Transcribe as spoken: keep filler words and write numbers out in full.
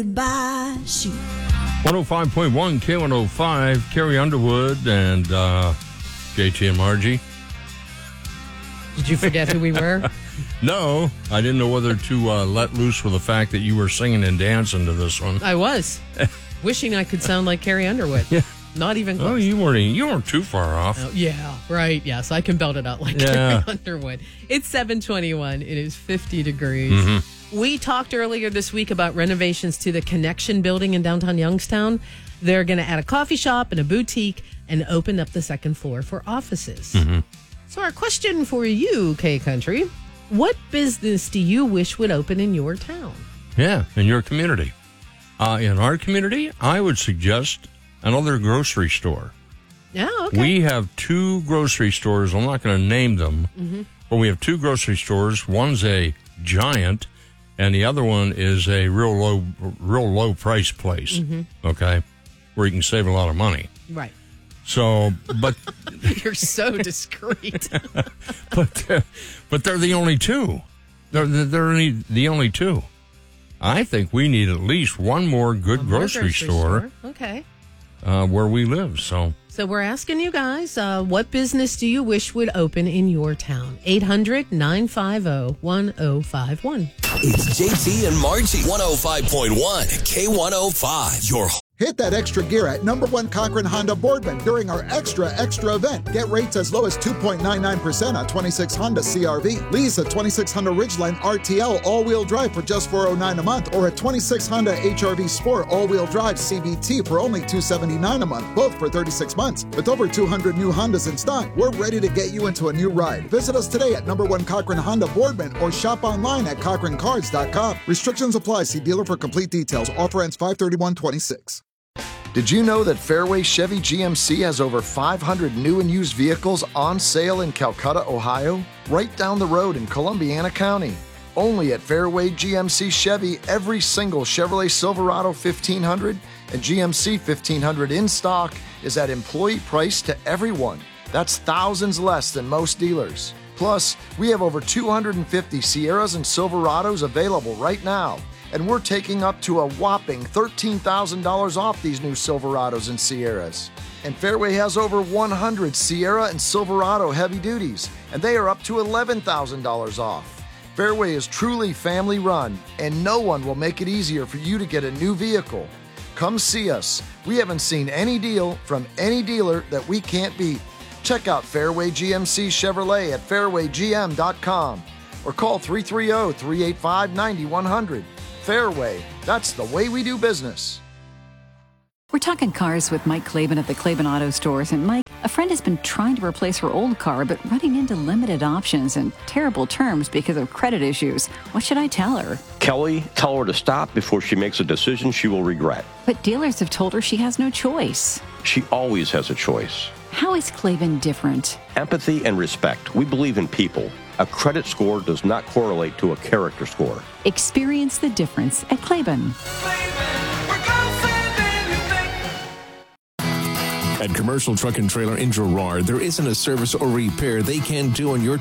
Bye, shoot. one oh five point one K one oh five, Carrie Underwood and uh, J T and Margie. Did you forget who we were? No, I didn't know whether to uh, let loose with the fact that you were singing and dancing to this one. I was. Wishing I could sound like Carrie Underwood. Yeah. Not even close. Oh, you weren't, you weren't too far off. Oh, yeah, right. Yes, I can belt it out like Yeah. Carrie Underwood. It's seven twenty-one. It is fifty degrees. Mm-hmm. We talked earlier this week about renovations to the Connection building in downtown Youngstown. They're going to add a coffee shop and a boutique and open up the second floor for offices. Mm-hmm. So our question for you, K-Country, what business do you wish would open in your town? Yeah, in your community. Uh, in our community, I would suggest another grocery store. Yeah, okay. We have two grocery stores. I'm not going to name them, Mm-hmm. but we have two grocery stores. One's a giant, and the other one is a real low, real low price place. Mm-hmm. Okay, where you can save a lot of money. Right. So, but You're so discreet. but they're, but they're the only two. They're they're they're only the only two. I think we need at least one more good One more grocery, store, Okay. Uh, where we live. So. So we're asking you guys, uh, what business do you wish would open in your town? eight hundred nine five zero one zero five one. It's J T and Margie. one oh five point one K one oh five. Your Hit that extra gear at number one Cochran Honda Boardman during our extra, extra event. Get rates as low as two point nine nine percent on twenty-six Honda C R V. Lease a twenty-six Honda Ridgeline R T L all-wheel drive for just four hundred nine dollars a month, or a twenty-six Honda H R V Sport all-wheel drive C V T for only two hundred seventy-nine dollars a month, both for thirty-six months. With over two hundred new Hondas in stock, we're ready to get you into a new ride. Visit us today at number one Cochran Honda Boardman or shop online at cochran cars dot com. Restrictions apply. See dealer for complete details. Offer ends five thirty-one twenty-six. Did you know that Fairway Chevy G M C has over five hundred new and used vehicles on sale in Calcutta, Ohio? Right down the road in Columbiana County. Only at Fairway G M C Chevy, every single Chevrolet Silverado fifteen hundred and G M C fifteen hundred in stock is at employee price to everyone. That's thousands less than most dealers. Plus, we have over two hundred fifty Sierras and Silverados available right now. And we're taking up to a whopping thirteen thousand dollars off these new Silverados and Sierras. And Fairway has over one hundred Sierra and Silverado heavy duties, and they are up to eleven thousand dollars off. Fairway is truly family run, and no one will make it easier for you to get a new vehicle. Come see us. We haven't seen any deal from any dealer that we can't beat. Check out Fairway G M C Chevrolet at fairway g m dot com or call three three zero, three eight five, nine one zero zero. Fairway, that's the way we do business. We're talking cars with Mike Claben at the Claben Auto Stores. And Mike, a friend has been trying to replace her old car, but running into limited options and terrible terms because of credit issues. What should I tell her? Kelly, tell her to stop before she makes a decision she will regret. But dealers have told her she has no choice. She always has a choice. How is Claben different? Empathy and respect. We believe in people. A credit score does not correlate to a character score. Experience the difference at Claben. At Commercial Truck and Trailer in Girard, there isn't a service or repair they can't do on your